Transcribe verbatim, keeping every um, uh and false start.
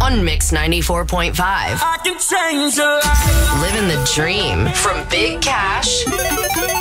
on Mix ninety-four point five. I can change your life. Living the dream from Big Cash